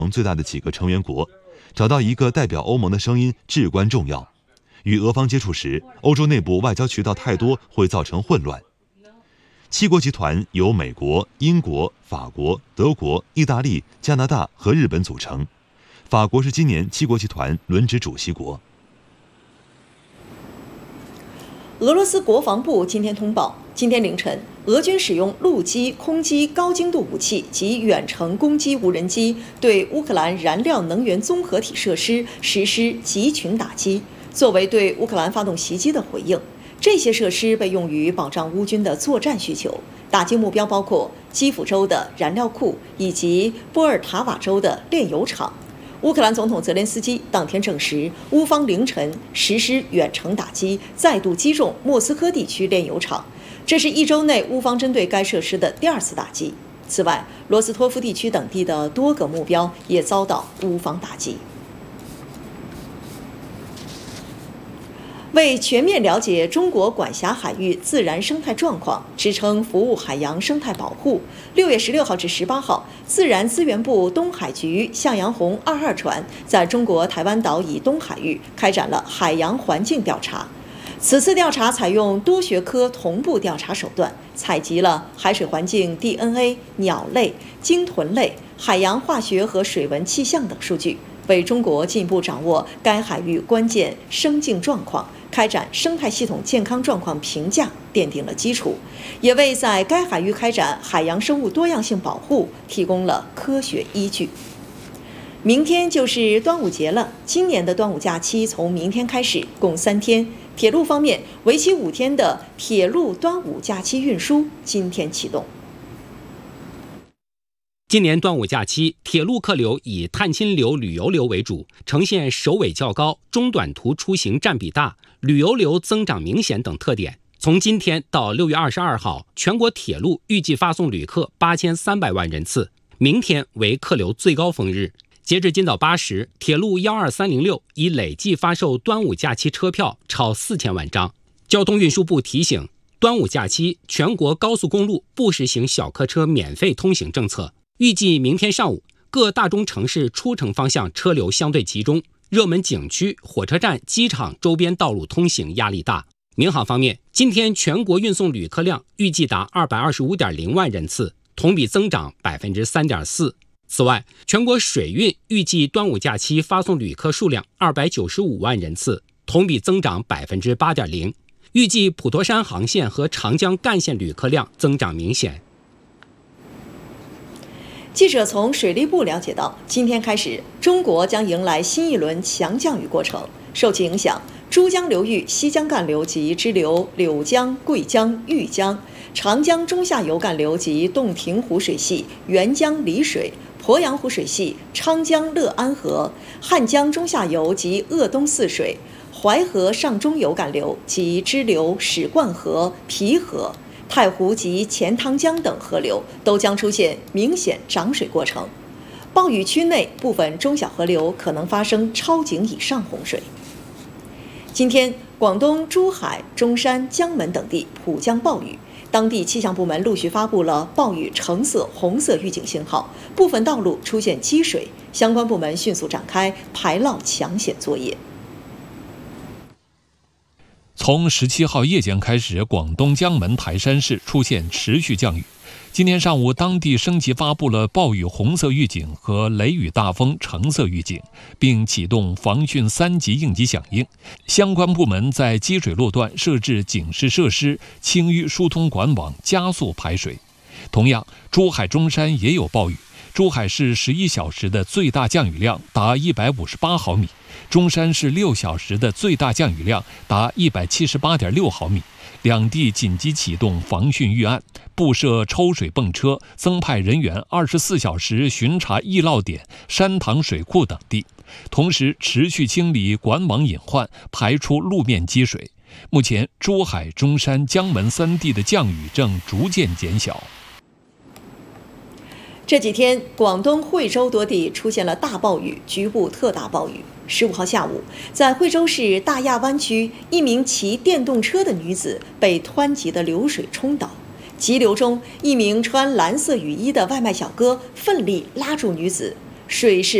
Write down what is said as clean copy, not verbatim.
最大的几个成员国，找到一个代表欧盟的声音至关重要。与俄方接触时，欧洲内部外交渠道太多会造成混乱。7国集团由美国、英国、法国、德国、意大利、加拿大和日本组成，法国是今年7国集团轮值主席国。 俄罗斯国防部今天通报，今天凌晨，俄军使用陆基、空基高精度武器及远程攻击无人机，对乌克兰燃料能源综合体设施实施集群打击，作为对乌克兰发动袭击的回应。这些设施被用于保障乌军的作战需求，打击目标包括基辅州的燃料库以及波尔塔瓦州的炼油厂。乌克兰总统泽连斯基当天证实，乌方凌晨实施远程打击，再度击中莫斯科地区炼油厂，这是1周内乌方针对该设施的第2次打击。此外，罗斯托夫地区等地的多个目标也遭到乌方打击。为全面了解中国管辖海域自然生态状况，支撑服务海洋生态保护，6月16号至18号，自然资源部东海局向阳红22船在中国台湾岛以东海域开展了海洋环境调查。此次调查采用多学科同步调查手段，采集了海水环境 DNA、鸟类、鲸豚类、海洋化学和水文气象等数据，为中国进一步掌握该海域关键生境状况，开展生态系统健康状况评价奠定了基础，也为在该海域开展海洋生物多样性保护提供了科学依据。明天就是端午节了，今年的端午假期从明天开始，共3天。铁路方面，为期5天的铁路端午假期运输今天启动。 今年端午假期，铁路客流以探亲流、旅游流为主，呈现首尾较高、中短途出行占比大、旅游流增长明显等特点。从今天到6月22号，全国铁路预计发送旅客8300万人次，明天为客流最高峰日。截至今早8时，铁路12306已累计发售端午假期车票超4000万张。交通运输部提醒，端午假期全国高速公路不实行小客车免费通行政策。预计明天上午，各大中城市出城方向车流相对集中，热门景区、火车站、机场周边道路通行压力大。民航方面，今天全国运送旅客量预计达225.0万人次，同比增长3.4%。此外，全国水运预计端午假期发送旅客数量295万人次，同比增长8.0%。预计普陀山航线和长江干线旅客量增长明显。 记者从水利部了解到，今天开始，中国将迎来新一轮强降雨过程。受其影响，珠江流域西江干流及支流柳江、桂江、玉江、长江中下游干流及洞庭湖水系、沅江丽水、鄱阳湖水系、昌江乐安河、汉江中下游及鄂东泗水、淮河上中游干流及支流史灌河、皮河、太湖及钱塘江等河流都将出现明显涨水过程。暴雨区内部分中小河流可能发生超警以上洪水。今天，广东珠海、中山、江门等地普降暴雨，当地气象部门陆续发布了暴雨橙色、红色预警信号，部分道路出现积水，相关部门迅速展开排涝抢险作业。 从17号夜间开始，广东江门台山市出现持续降雨。今天上午，当地升级发布了暴雨红色预警和雷雨大风橙色预警，并启动防汛3级应急响应。相关部门在积水路段设置警示设施，清淤疏通管网，加速排水。同样，珠海中山也有暴雨。珠海市11小时的最大降雨量达158毫米，中山市6小时的最大降雨量达178.6毫米。两地紧急启动防汛预案，布设抽水泵车，增派人员24小时巡查易涝点、山塘水库等地，同时持续清理管网隐患，排出路面积水。目前，珠海、中山、江门3地的降雨正逐渐减小。 这几天，广东惠州多地出现了大暴雨，局部特大暴雨。15号下午，在惠州市大亚湾区，一名骑电动车的女子被湍急的流水冲倒，急流中，一名穿蓝色雨衣的外卖小哥奋力拉住女子， 水势